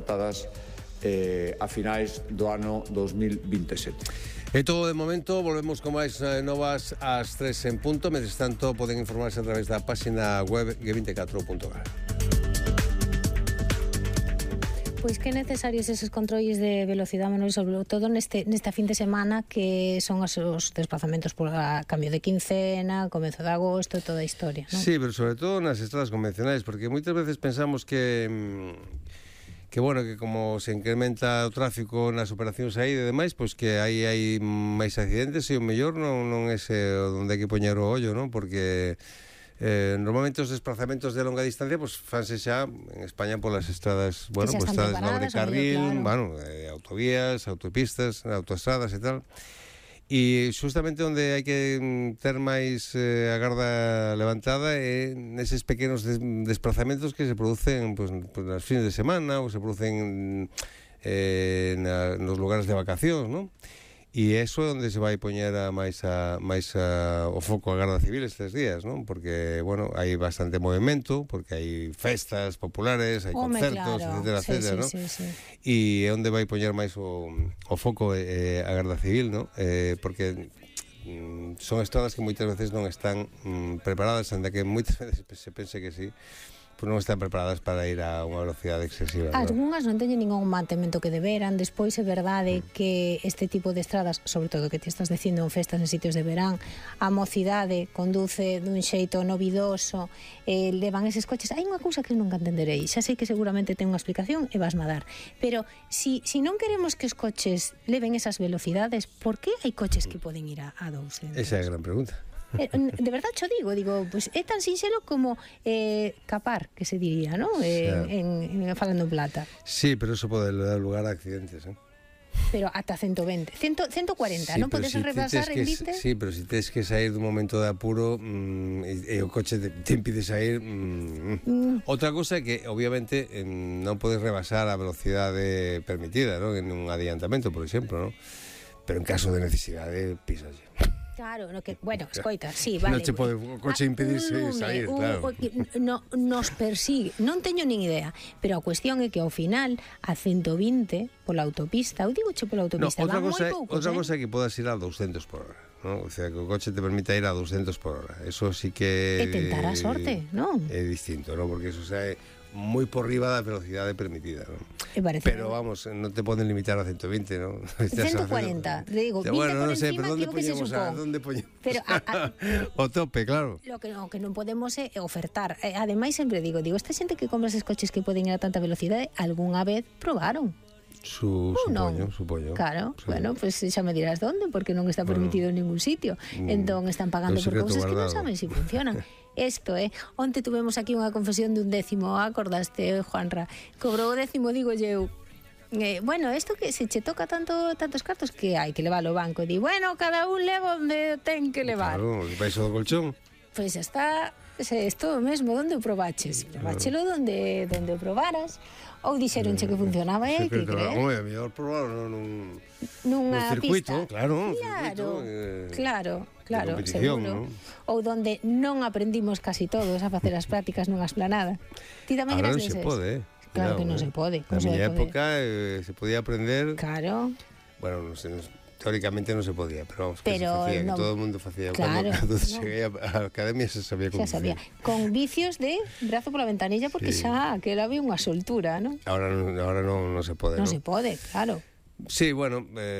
adaptadas a finais do ano 2027. É todo de momento, volvemos con máis novas ás 3 en punto. Mentres tanto, poden informarse a través da página web g24.gal. Pois que necesarios eses controles de velocidade, Manuel, sobre todo nesta fin de semana, que son os desplazamentos por a cambio de quincena, comezo de agosto, toda a historia, non? Sí, pero sobre todo nas estradas convencionais, porque moitas veces pensamos que bueno, que como se incrementa o tráfico nas operacións aí e demais, pois que aí hai máis accidentes e o mellor non é onde hai que poñer o ollo, non? Porque normalmente os desplazamentos de longa distancia pues fanse xa en España polas estradas, bueno, por estradas de carril, claro. Bueno, autovías, autopistas, autoestradas e tal. E justamente onde hai que ter máis a garda levantada é neses pequenos desplazamentos que se producen pues, nas fines de semana ou se producen nos lugares de vacacións, non? E eso é onde se vai poñer máis o foco a Garda Civil estes días, non? Porque, bueno, hai bastante movimento, porque hai festas populares, hai concertos, claro, etcétera, non? Sí. E é onde vai poñer máis o foco a Garda Civil, non? Porque son estradas que moitas veces non están preparadas, ainda que moitas veces se pense que sí, pues non están preparadas para ir a unha velocidade excesiva. Algunhas non teñen ningún mantemento que deberan. Despois é verdade que este tipo de estradas, sobre todo que te estás dicindo en festas en sitios de verán, a mocidade conduce dun xeito novidoso, levan eses coches. Hai unha cousa que nunca entenderei, xa sei que seguramente ten unha explicación e vas dar, pero si non queremos que os coches leven esas velocidades, por que hai coches que poden ir a 200? Esa é a gran pregunta. De verdad cho digo, pues é tan sinxelo como capar, que se diría, ¿no? Falando en plata. Sí, pero eso pode dar lugar a accidentes, Pero ata 120, 140, sí, non podes rebasar en 20? Sí, pero se tens que sair dun momento de apuro e o coche te impide sair. Outra cousa é que, obviamente, non podes rebasar a velocidade permitida, ¿no? En un adiantamento, por exemplo, ¿no? Pero en caso de necesidade, písalle. Claro, no que, bueno, escoita, sí, vale. Non che pode o coche impedirse sair, claro. Nos persigue, non teño nin idea, pero a cuestión é que ao final a 120 pola autopista, eu digo che pola autopista, van moi poucos. Outra cosa é que podas ir a 200 por hora, ¿no? O sea, que o coche te permita ir a 200 por hora. Eso sí que é tentar a sorte, non? É distinto, ¿no? Porque eso xa é moi por riba da velocidade permitida, ¿no? Pero vamos, non te poden limitar a 120, ¿no? 140, te digo, 20 bueno, por no sé, encima, pero digo que se supón. ¿dónde poñemos? Pero o tope, claro. Lo que non podemos é ofertar. Ademais, sempre digo, esta xente que compra eses coches que poden ir a tanta velocidade, algunha vez probaron. Supoño. Claro, sí. Bueno, pues xa me dirás onde, porque non está permitido en ningún sitio. Entón están pagando por cousas que non saben se funcionan. Isto, onte tuvemos aquí unha confesión de un décimo, acordaste, Juanra? Cobrou o décimo, digo eu. Bueno, isto que se che toca tantos cartos que hai que levar ao banco. Di, bueno, cada un leva onde ten que levar. Claro, vais ao colchón. Pois está, isto mesmo, onde o probaches? Probáchelo donde o probaras. Ou dixeronche que funcionaba, que crees? Home, a mellor probaron nunha circuito, pista. Claro, seguro. ¿No? Ou donde non aprendimos casi todos a facer as prácticas nunha esplanada. Ti tamén eras deses? Ahora non se pode, Claro que non se pode. Na miña época se podía aprender. Claro. Bueno, non sei, teóricamente non se podía, pero vamos, que se facía, que todo o mundo facía. Claro, cando cheguei á academia se sabía como sabía. Con vicios de brazo pola ventanilla, porque xa que había unha soltura, ¿no? Ahora non se pode, non se pode, claro. Sí, bueno,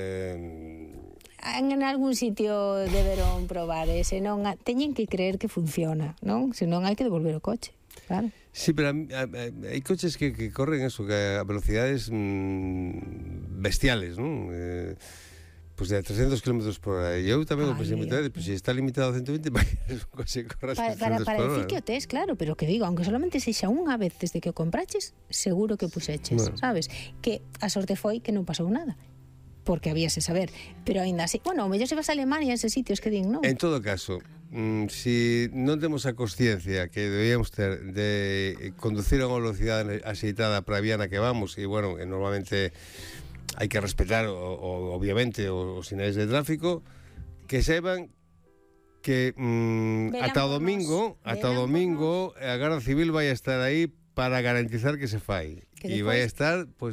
en algún sitio deberon probar, senón teñen que creer que funciona, non? Senón hai que devolver o coche, claro. Sí, pero hai coches que corren eso, que a velocidades bestiales, non? Pues de 300 km por hora. E eu tamén o pensei moita vez, pues se está limitado a 120, vai un coche que corra a 300 por hora. Para decir que o tes, claro, pero que digo, aunque solamente sexa unha vez desde que o compraches, seguro que puxeches, sabes? Que a sorte foi que non pasou nada, porque habíase saber, pero aínda así, bueno, o mellor se vas a Alemania, eses sitios que din, non? En todo caso, si non temos a consciencia que debíamos ter de conducir a unha velocidade axeitada para a vía na que vamos, e bueno, normalmente hai que respetar obviamente os sinais de tráfico, que saiban que ata o domingo a Garda Civil vai a estar aí para garantizar que se fai, e vai a estar, pois